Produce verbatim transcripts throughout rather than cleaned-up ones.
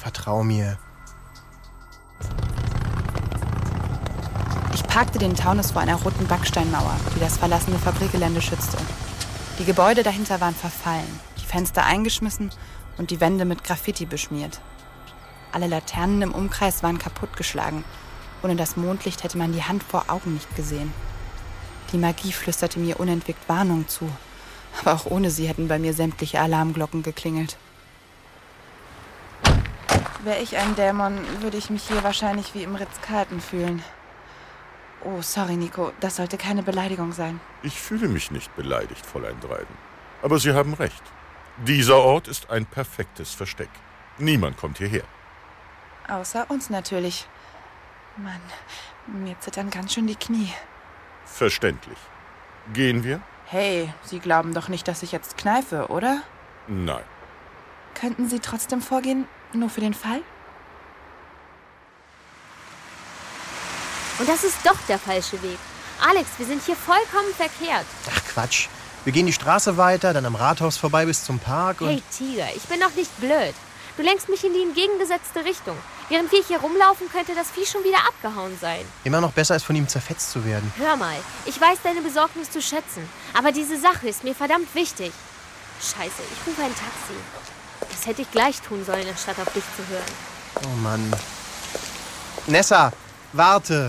Vertrau mir. Ich parkte den Taunus vor einer roten Backsteinmauer, die das verlassene Fabrikgelände schützte. Die Gebäude dahinter waren verfallen, die Fenster eingeschmissen und die Wände mit Graffiti beschmiert. Alle Laternen im Umkreis waren kaputtgeschlagen. Ohne das Mondlicht hätte man die Hand vor Augen nicht gesehen. Die Magie flüsterte mir unentwegt Warnung zu. Aber auch ohne sie hätten bei mir sämtliche Alarmglocken geklingelt. Wäre ich ein Dämon, würde ich mich hier wahrscheinlich wie im Ritz-Carlton fühlen. Oh, sorry, Nico, das sollte keine Beleidigung sein. Ich fühle mich nicht beleidigt, Fräulein Dryden. Aber Sie haben recht. Dieser Ort ist ein perfektes Versteck. Niemand kommt hierher. Außer uns natürlich. Mann, mir zittern ganz schön die Knie. Verständlich. Gehen wir? Hey, Sie glauben doch nicht, dass ich jetzt kneife, oder? Nein. Könnten Sie trotzdem vorgehen, nur für den Fall? Und das ist doch der falsche Weg. Alex, wir sind hier vollkommen verkehrt. Ach Quatsch. Wir gehen die Straße weiter, dann am Rathaus vorbei bis zum Park und... Hey Tiger, ich bin doch nicht blöd. Du lenkst mich in die entgegengesetzte Richtung. Während wir hier rumlaufen, könnte das Vieh schon wieder abgehauen sein. Immer noch besser, als von ihm zerfetzt zu werden. Hör mal, ich weiß deine Besorgnis zu schätzen. Aber diese Sache ist mir verdammt wichtig. Scheiße, ich rufe ein Taxi. Das hätte ich gleich tun sollen, anstatt auf dich zu hören. Oh Mann. Nessa, warte!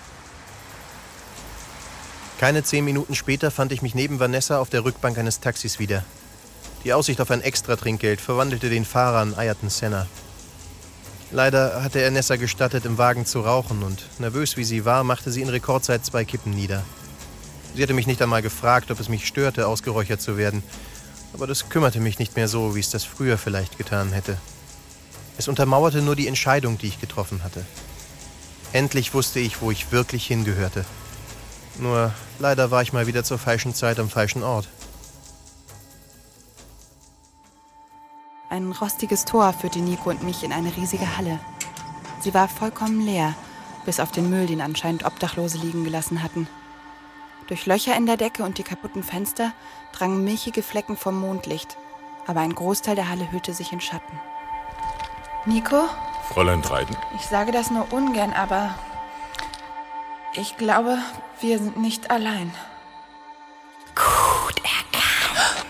Keine zehn Minuten später fand ich mich neben Vanessa auf der Rückbank eines Taxis wieder. Die Aussicht auf ein Extra-Trinkgeld verwandelte den Fahrer in Ayrton Senna. Leider hatte er Nessa gestattet, im Wagen zu rauchen und nervös wie sie war, machte sie in Rekordzeit zwei Kippen nieder. Sie hatte mich nicht einmal gefragt, ob es mich störte, ausgeräuchert zu werden. Aber das kümmerte mich nicht mehr so, wie es das früher vielleicht getan hätte. Es untermauerte nur die Entscheidung, die ich getroffen hatte. Endlich wusste ich, wo ich wirklich hingehörte. Nur leider war ich mal wieder zur falschen Zeit am falschen Ort. Ein rostiges Tor führte Nico und mich in eine riesige Halle. Sie war vollkommen leer, bis auf den Müll, den anscheinend Obdachlose liegen gelassen hatten. Durch Löcher in der Decke und die kaputten Fenster drangen milchige Flecken vom Mondlicht, aber ein Großteil der Halle hüllte sich in Schatten. Nico? Fräulein Dryden? Ich sage das nur ungern, aber ich glaube, wir sind nicht allein. Gut erkannt.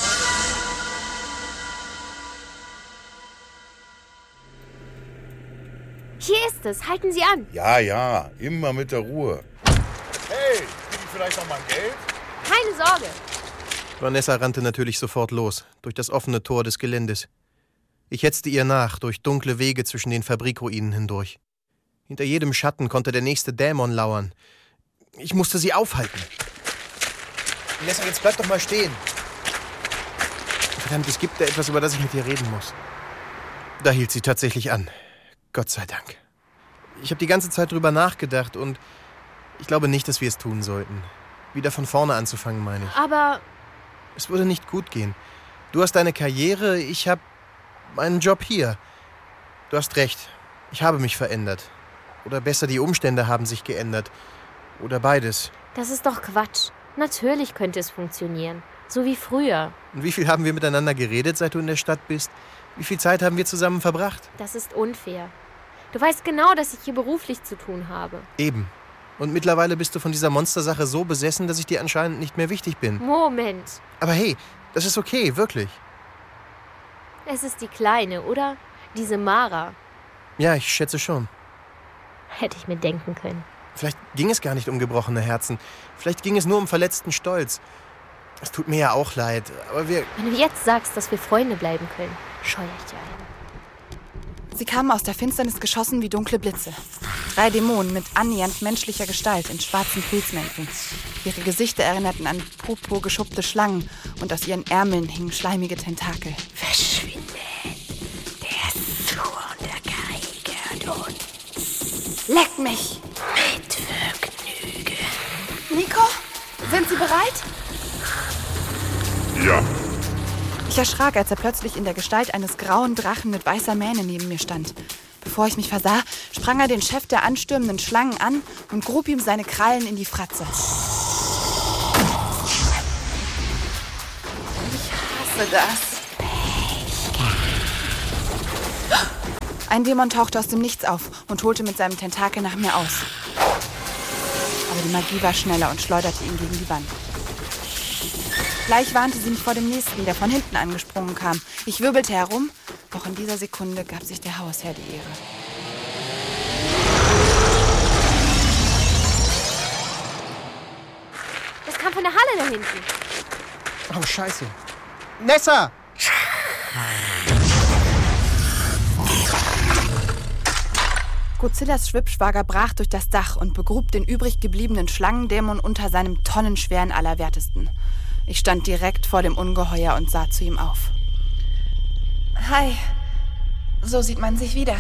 Hier ist es. Halten Sie an. Ja, ja, immer mit der Ruhe. Hey, krieg ich vielleicht noch mal Geld? Keine Sorge. Vanessa rannte natürlich sofort los, durch das offene Tor des Geländes. Ich hetzte ihr nach, durch dunkle Wege zwischen den Fabrikruinen hindurch. Hinter jedem Schatten konnte der nächste Dämon lauern. Ich musste sie aufhalten. Vanessa, jetzt bleib doch mal stehen. Verdammt, es gibt da etwas, über das ich mit dir reden muss. Da hielt sie tatsächlich an. Gott sei Dank. Ich habe die ganze Zeit drüber nachgedacht und ich glaube nicht, dass wir es tun sollten. Wieder von vorne anzufangen, meine ich. Aber Es würde nicht gut gehen. Du hast deine Karriere, ich habe meinen Job hier. Du hast recht. Ich habe mich verändert. Oder besser, die Umstände haben sich geändert. Oder beides. das ist doch Quatsch. Natürlich könnte es funktionieren. So wie früher. Und wie viel haben wir miteinander geredet, seit du in der Stadt bist? Wie viel Zeit haben wir zusammen verbracht? Das ist unfair. Du weißt genau, dass ich hier beruflich zu tun habe. Eben. Und mittlerweile bist du von dieser Monstersache so besessen, dass ich dir anscheinend nicht mehr wichtig bin. Moment. Aber hey, das ist okay, wirklich. Es ist die Kleine, oder? Diese Mara. Ja, ich schätze schon. Hätte ich mir denken können. Vielleicht ging es gar nicht um gebrochene Herzen. Vielleicht ging es nur um verletzten Stolz. Es tut mir ja auch leid, aber wir... Wenn du jetzt sagst, dass wir Freunde bleiben können, scheue ich dir ein. Sie kamen aus der Finsternis geschossen wie dunkle Blitze. Drei Dämonen mit annähernd menschlicher Gestalt in schwarzen Filzmänteln. Ihre Gesichter erinnerten an purpur geschuppte Schlangen und aus ihren Ärmeln hingen schleimige Tentakel. Verschwindet! Der Zorn der Kai gehört uns. Leck mich! Mit Vergnügen. Nico, sind Sie bereit? Ja. Ich erschrak, als er plötzlich in der Gestalt eines grauen Drachen mit weißer Mähne neben mir stand. Bevor ich mich versah, sprang er den Chef der anstürmenden Schlangen an und grub ihm seine Krallen in die Fratze. Ich hasse das. Ein Dämon tauchte aus dem Nichts auf und holte mit seinem Tentakel nach mir aus. Aber die Magie war schneller und schleuderte ihn gegen die Wand. Gleich warnte sie mich vor dem Nächsten, der von hinten angesprungen kam. Ich wirbelte herum, doch in dieser Sekunde gab sich der Hausherr die Ehre. Das kam von der Halle da hinten. Oh, scheiße. Nessa! Godzillas Schwippschwager brach durch das Dach und begrub den übrig gebliebenen Schlangendämon unter seinem tonnenschweren Allerwertesten. Ich stand direkt vor dem Ungeheuer und sah zu ihm auf. Hi, so sieht man sich wieder.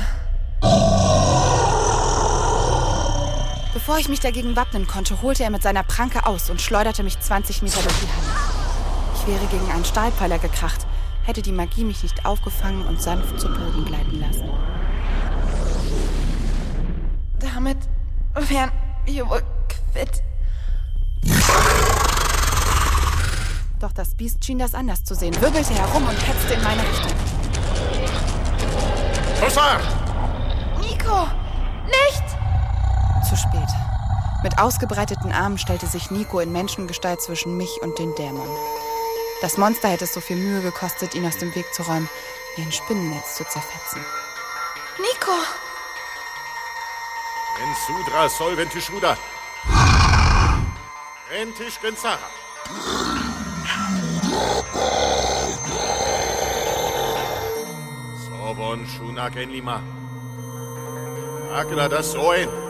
Bevor ich mich dagegen wappnen konnte, holte er mit seiner Pranke aus und schleuderte mich zwanzig Meter durch die Halle. Ich wäre gegen einen Stahlpfeiler gekracht, hätte die Magie mich nicht aufgefangen und sanft zu Boden gleiten lassen. Damit wären wir wohl quitt. Doch das Biest schien das anders zu sehen, wirbelte herum und hetzte in meine Richtung. Hussar! Nico! Nicht! Zu spät. Mit ausgebreiteten Armen stellte sich Nico in Menschengestalt zwischen mich und den Dämon. Das Monster hätte es so viel Mühe gekostet, ihn aus dem Weg zu räumen, wie ein Spinnennetz zu zerfetzen. Nico! En Sudra Solventish Ruda. Rentish Gensara. Sovon Shunak en Lima. Akla das Soen.